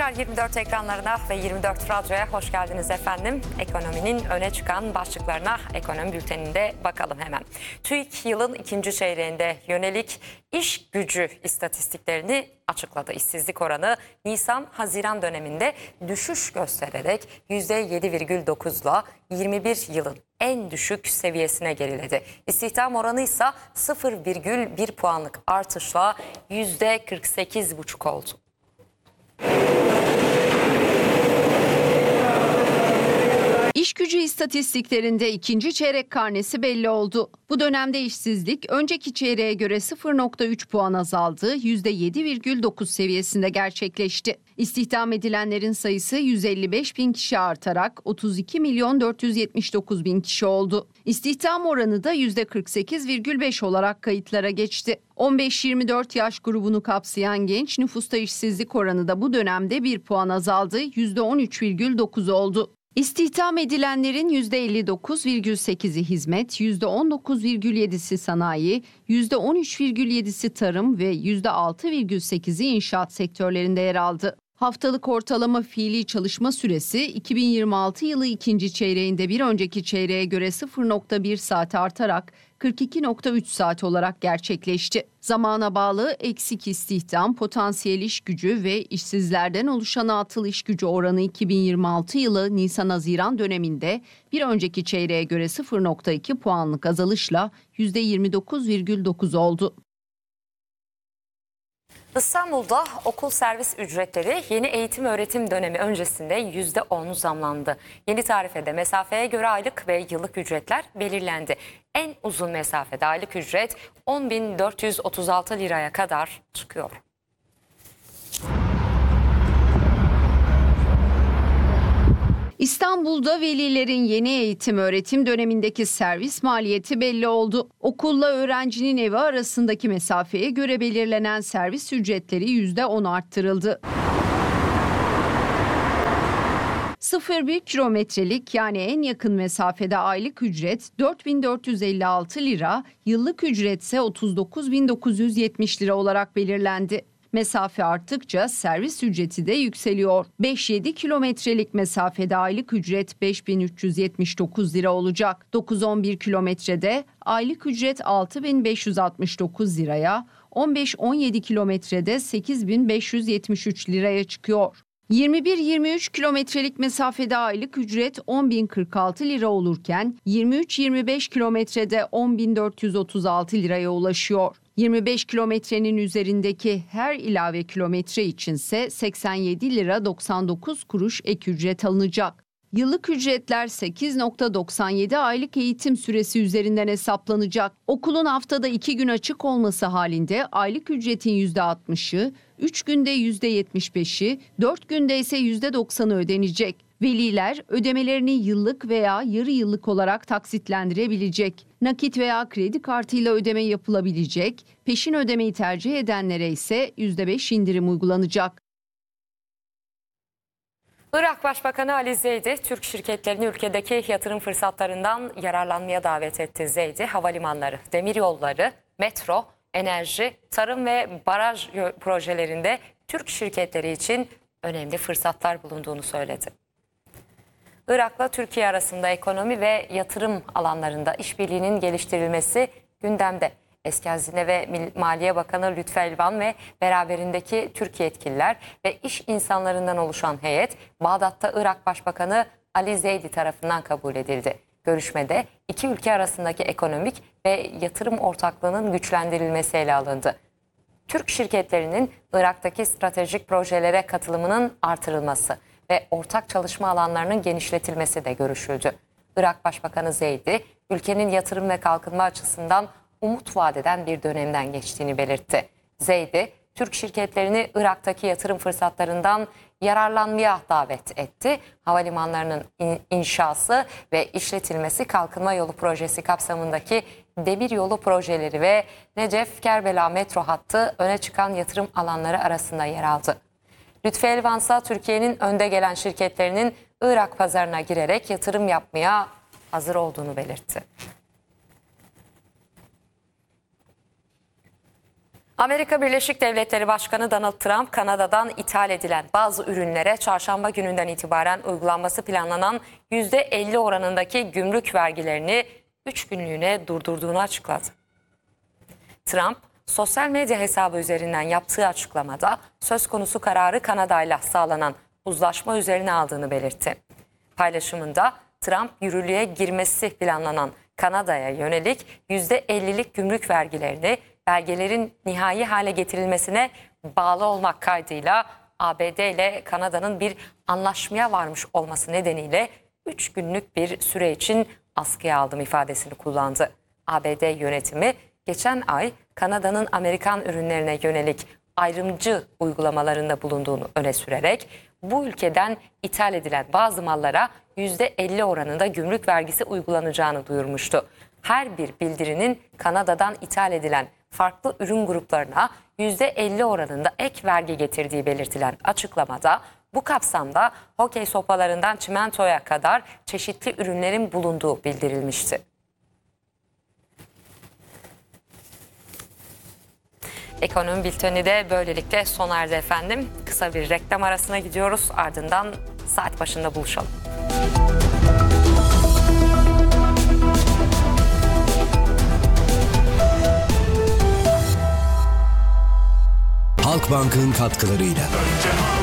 Haber 24 ekranlarına ve 24 Radyo'ya hoş geldiniz efendim. Ekonominin öne çıkan başlıklarına ekonomi bülteninde bakalım hemen. TÜİK yılın ikinci çeyreğinde yönelik iş gücü istatistiklerini açıkladı. İşsizlik oranı Nisan-Haziran döneminde düşüş göstererek %7,9'la 21 yılın en düşük seviyesine geriledi. İstihdam oranı ise 0,1 puanlık artışla %48,5 oldu. İşgücü istatistiklerinde ikinci çeyrek karnesi belli oldu. Bu dönemde işsizlik önceki çeyreğe göre 0,3 puan azaldı, %7,9 seviyesinde gerçekleşti. İstihdam edilenlerin sayısı 155 bin kişi artarak 32 milyon 479 bin kişi oldu. İstihdam oranı da %48,5 olarak kayıtlara geçti. 15-24 yaş grubunu kapsayan genç nüfusta işsizlik oranı da bu dönemde 1 puan azaldı, %13,9 oldu. İstihdam edilenlerin %59,8'i hizmet, %19,7'si sanayi, %13,7'si tarım ve %6,8'i inşaat sektörlerinde yer aldı. Haftalık ortalama fiili çalışma süresi 2026 yılı ikinci çeyreğinde bir önceki çeyreğe göre 0,1 saat artarak 42,3 saat olarak gerçekleşti. Zamana bağlı eksik istihdam, potansiyel iş gücü ve işsizlerden oluşan atıl iş gücü oranı 2026 yılı Nisan-Haziran döneminde bir önceki çeyreğe göre 0,2 puanlık azalışla %29,9 oldu. İstanbul'da okul servis ücretleri yeni eğitim öğretim dönemi öncesinde %10 zamlandı. Yeni tarifede mesafeye göre aylık ve yıllık ücretler belirlendi. En uzun mesafede aylık ücret 10.436 liraya kadar çıkıyor. İstanbul'da velilerin yeni eğitim öğretim dönemindeki servis maliyeti belli oldu. Okulla öğrencinin evi arasındaki mesafeye göre belirlenen servis ücretleri %10 arttırıldı. 0,1 kilometrelik yani en yakın mesafede aylık ücret 4.456 lira, yıllık ücretse 39.970 lira olarak belirlendi. Mesafe arttıkça servis ücreti de yükseliyor. 5-7 kilometrelik mesafede aylık ücret 5.379 lira olacak. 9-11 kilometrede aylık ücret 6.569 liraya, 15-17 kilometrede 8.573 liraya çıkıyor. 21-23 kilometrelik mesafede aylık ücret 10.046 lira olurken 23-25 kilometrede 10.436 liraya ulaşıyor. 25 kilometrenin üzerindeki her ilave kilometre içinse 87 lira 99 kuruş ek ücret alınacak. Yıllık ücretler 8,97 aylık eğitim süresi üzerinden hesaplanacak. Okulun haftada 2 gün açık olması halinde aylık ücretin %60'ı, 3 günde %75'i, 4 günde ise %90'ı ödenecek. Veliler ödemelerini yıllık veya yarı yıllık olarak taksitlendirebilecek. Nakit veya kredi kartıyla ödeme yapılabilecek. Peşin ödemeyi tercih edenlere ise %5 indirim uygulanacak. Irak Başbakanı Ali Zeydi, Türk şirketlerini ülkedeki yatırım fırsatlarından yararlanmaya davet etti. Zeydi, havalimanları, demiryolları, metro, enerji, tarım ve baraj projelerinde Türk şirketleri için önemli fırsatlar bulunduğunu söyledi. Irak'la Türkiye arasında ekonomi ve yatırım alanlarında işbirliğinin geliştirilmesi gündemde. Eski Hazine ve Maliye Bakanı Lütfü Elvan ve beraberindeki Türk yetkililer ve iş insanlarından oluşan heyet Bağdat'ta Irak Başbakanı Ali Zeydi tarafından kabul edildi. Görüşmede iki ülke arasındaki ekonomik ve yatırım ortaklığının güçlendirilmesi ele alındı. Türk şirketlerinin Irak'taki stratejik projelere katılımının artırılması ve ortak çalışma alanlarının genişletilmesi de görüşüldü. Irak Başbakanı Zeydi, ülkenin yatırım ve kalkınma açısından umut vadeden bir dönemden geçtiğini belirtti. Zeydi, Türk şirketlerini Irak'taki yatırım fırsatlarından yararlanmaya davet etti. Havalimanlarının inşası ve işletilmesi, kalkınma yolu projesi kapsamındaki demir yolu projeleri ve Necef-Kerbela metro hattı öne çıkan yatırım alanları arasında yer aldı. Lütfü Elvan ise Türkiye'nin önde gelen şirketlerinin Irak pazarına girerek yatırım yapmaya hazır olduğunu belirtti. Amerika Birleşik Devletleri Başkanı Donald Trump, Kanada'dan ithal edilen bazı ürünlere çarşamba gününden itibaren uygulanması planlanan %50 oranındaki gümrük vergilerini 3 günlüğüne durdurduğunu açıkladı. Trump, sosyal medya hesabı üzerinden yaptığı açıklamada söz konusu kararı Kanada'yla sağlanan uzlaşma üzerine aldığını belirtti. Paylaşımında Trump, yürürlüğe girmesi planlanan Kanada'ya yönelik %50'lik gümrük vergilerini belgelerin nihai hale getirilmesine bağlı olmak kaydıyla ABD ile Kanada'nın bir anlaşmaya varmış olması nedeniyle 3 günlük bir süre için askıya aldım ifadesini kullandı. ABD yönetimi geçen ay Kanada'nın Amerikan ürünlerine yönelik ayrımcı uygulamalarında bulunduğunu öne sürerek bu ülkeden ithal edilen bazı mallara %50 oranında gümrük vergisi uygulanacağını duyurmuştu. Her bir bildirinin Kanada'dan ithal edilen farklı ürün gruplarına %50 oranında ek vergi getirdiği belirtilen açıklamada bu kapsamda hokey sopalarından çimentoya kadar çeşitli ürünlerin bulunduğu bildirilmişti. Ekonomi bülteni de böylelikle sona erdi efendim. Kısa bir reklam arasına gidiyoruz. Ardından saat başında buluşalım. Halkbank'ın katkılarıyla.